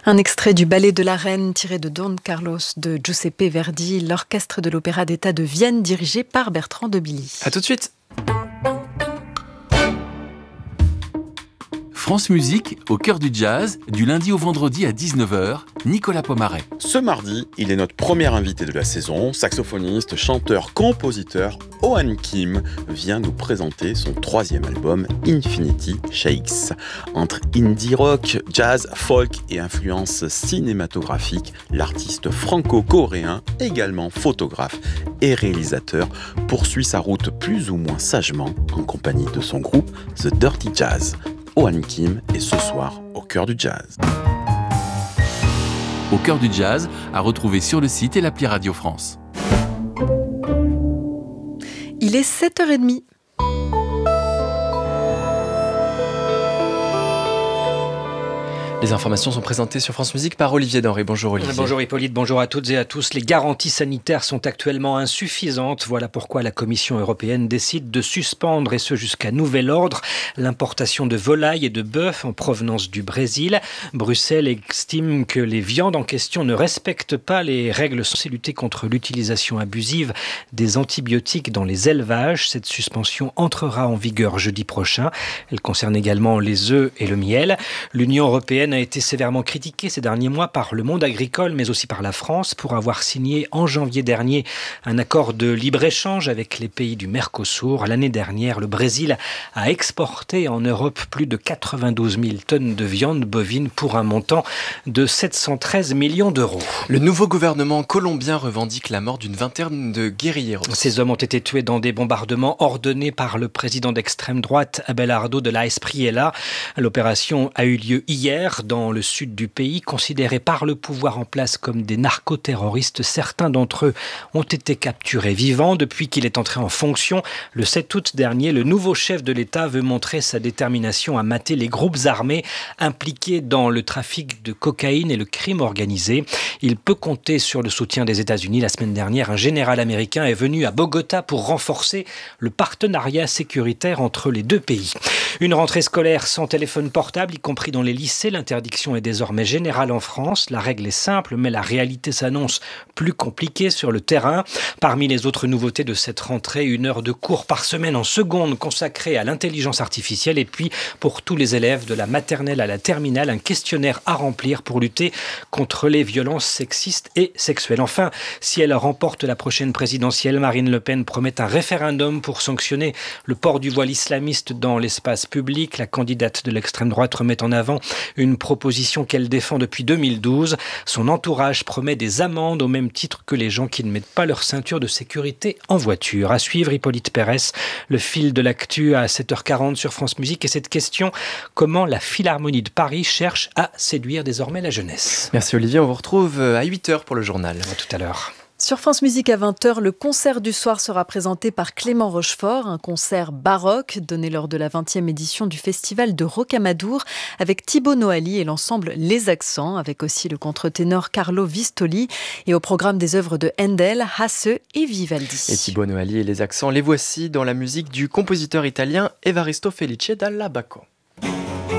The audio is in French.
Un extrait du Ballet de la Reine tiré de Don Carlos de Giuseppe Verdi, l'orchestre de l'Opéra d'État de Vienne dirigé par Bertrand de Billy. À tout de suite. France Musique, au cœur du jazz, du lundi au vendredi à 19h, Nicolas Pomaret. Ce mardi, il est notre premier invité de la saison, saxophoniste, chanteur, compositeur. Ohan Kim vient nous présenter son 3e album, Infinity Shakes. Entre indie rock, jazz, folk et influences cinématographiques, l'artiste franco-coréen, également photographe et réalisateur, poursuit sa route plus ou moins sagement en compagnie de son groupe The Dirty Jazz. Ohan Kim est ce soir au cœur du jazz. Au cœur du jazz, à retrouver sur le site et l'appli Radio France. Il est 7h30. Les informations sont présentées sur France Musique par Olivier Denré. Bonjour Olivier. Bonjour Hippolyte, bonjour à toutes et à tous. Les garanties sanitaires sont actuellement insuffisantes. Voilà pourquoi la Commission européenne décide de suspendre, et ce jusqu'à nouvel ordre, l'importation de volailles et de bœuf en provenance du Brésil. Bruxelles estime que les viandes en question ne respectent pas les règles censées lutter contre l'utilisation abusive des antibiotiques dans les élevages. Cette suspension entrera en vigueur jeudi prochain. Elle concerne également les œufs et le miel. L'Union européenne a été sévèrement critiquée ces derniers mois par le monde agricole, mais aussi par la France, pour avoir signé en janvier dernier un accord de libre-échange avec les pays du Mercosur. L'année dernière, le Brésil a exporté en Europe plus de 92 000 tonnes de viande bovine pour un montant de 713 millions d'euros. Le nouveau gouvernement colombien revendique la mort d'une vingtaine de guérilleros. Ces hommes ont été tués dans des bombardements ordonnés par le président d'extrême droite, Abelardo de la Espriella. L'opération a eu lieu hier dans le sud du pays, considérés par le pouvoir en place comme des narcoterroristes. Certains d'entre eux ont été capturés vivants depuis qu'il est entré en fonction. Le 7 août dernier, le nouveau chef de l'État veut montrer sa détermination à mater les groupes armés impliqués dans le trafic de cocaïne et le crime organisé. Il peut compter sur le soutien des États-Unis. La semaine dernière, un général américain est venu à Bogota pour renforcer le partenariat sécuritaire entre les deux pays. Une rentrée scolaire sans téléphone portable, y compris dans les lycées. L'interdiction est désormais générale en France. La règle est simple, mais la réalité s'annonce plus compliquée sur le terrain. Parmi les autres nouveautés de cette rentrée, 1 heure de cours par semaine en seconde consacrée à l'intelligence artificielle. Et puis, pour tous les élèves de la maternelle à la terminale, un questionnaire à remplir pour lutter contre les violences sexistes et sexuelles. Enfin, si elle remporte la prochaine présidentielle, Marine Le Pen promet un référendum pour sanctionner le port du voile islamiste dans l'espace public. La candidate de l'extrême droite remet en avant une proposition qu'elle défend depuis 2012. Son entourage promet des amendes au même titre que les gens qui ne mettent pas leur ceinture de sécurité en voiture. À suivre, Hippolyte Pérès, le fil de l'actu à 7h40 sur France Musique et cette question, comment la Philharmonie de Paris cherche à séduire désormais la jeunesse. Merci Olivier, on vous retrouve à 8h pour le journal. À tout à l'heure. Sur France Musique à 20h, le concert du soir sera présenté par Clément Rochefort, un concert baroque donné lors de la 20e édition du festival de Rocamadour avec Thibaut Noali et l'ensemble Les Accents, avec aussi le contre-ténor Carlo Vistoli et au programme des œuvres de Handel, Hasse et Vivaldi. Et Thibaut Noali et Les Accents, les voici dans la musique du compositeur italien Evaristo Felice dall'Abaco.